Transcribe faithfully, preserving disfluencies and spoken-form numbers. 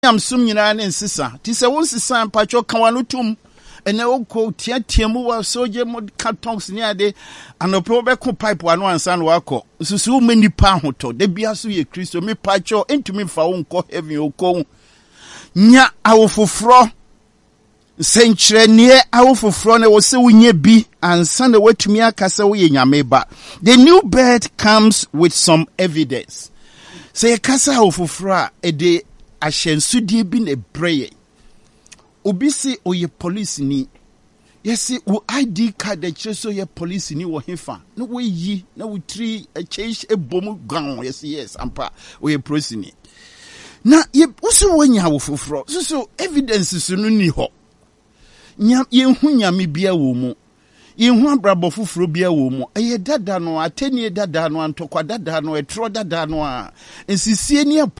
am sum nyina ne nsesa ti se won sesa mpacho kan wano tum ene okọ tiatia mu wa soje mod cartons ni ade anope be ko pipe wano ansa no akọ susu me nipa hoto de bia so ye Kristo me pacho entumi fa wo nkọ heaven okọ nya awofofro senkrenie awofofro ne wo se wonye bi ansa na watumi akasa wo ye nyame ba. The new birth comes with some evidence. Say kasa awofofro a ede ahyensudie bi na breye obisi oye police ni yesi wo I D card de cheso ye police ni wo hefa na wo yi na wo tri a change ebom gan yesi yes ampa oye police ni na ye uso wonya wo foforo so so evidence so no ni ho nya ye hu nyame bia wo mu ye hu abrabo foforo bia wo mu eye dada no atenie dada no antokwa dada no etro dada no a ensisie ni